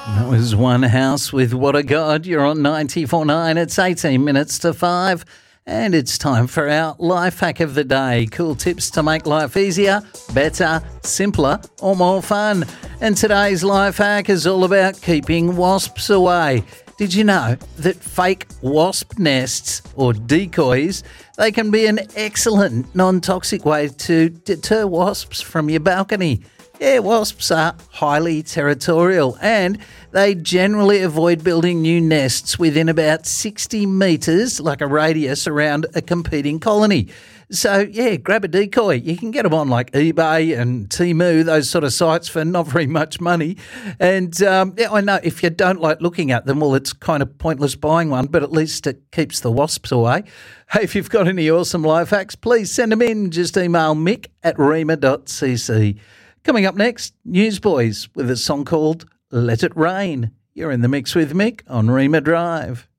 That was One House with What a God. You're on 94.9. It's 18 minutes to 5. And it's time for our life hack of the day. Cool tips to make life easier, better, simpler, or more fun. And today's life hack is all about keeping wasps away. Did you know that fake wasp nests or decoys, they can be an excellent non-toxic way to deter wasps from your balcony? Yeah, wasps are highly territorial and they generally avoid building new nests within about 60 metres, like a radius, around a competing colony. So, yeah, grab a decoy. You can get them on like eBay and Temu, those sort of sites, for not very much money. And yeah, I know if you don't like looking at them, well, it's kind of pointless buying one, but at least it keeps the wasps away. Hey, if you've got any awesome life hacks, please send them in. Just email mick@rema.cc. Coming up next, Newsboys with a song called Let It Rain. You're in the mix with Mick on Rema Drive.